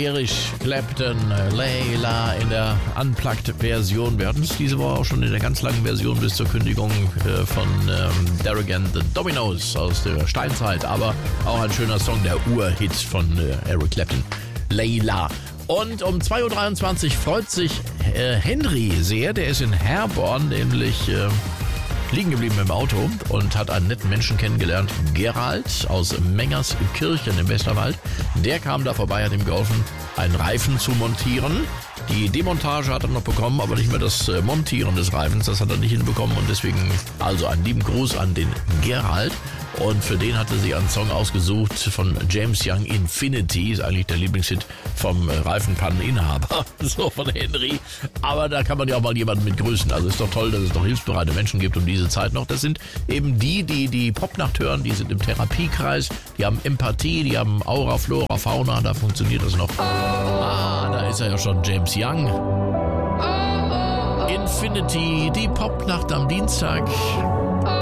Eric Clapton, Layla in der Unplugged-Version. Wir hatten es diese Woche auch schon in der ganz langen Version bis zur Kündigung von Derek and the Dominos aus der Steinzeit. Aber auch ein schöner Song, der Urhit von Eric Clapton, Layla. Und um 2.23 Uhr freut sich Henry sehr. Der ist in Herborn, nämlich liegen geblieben im Auto und hat einen netten Menschen kennengelernt, Gerald aus Mengerskirchen im Westerwald. Der kam da vorbei, hat ihm geholfen, einen Reifen zu montieren. Die Demontage hat er noch bekommen, aber nicht mehr das Montieren des Reifens, das hat er nicht hinbekommen und deswegen also einen lieben Gruß an den Gerald. Und für den hatte sie einen Song ausgesucht von James Young, Infinity, ist eigentlich der Lieblingshit vom Reifenpanneninhaber, so von Henry. Aber da kann man ja auch mal jemanden mit grüßen. Also ist doch toll, dass es noch hilfsbereite Menschen gibt um diese Zeit noch. Das sind eben die Popnacht hören, die sind im Therapiekreis, die haben Empathie, die haben Aura, Flora, Fauna, da funktioniert das noch. Da ist er ja schon, James Young. Infinity, die Popnacht am Dienstag.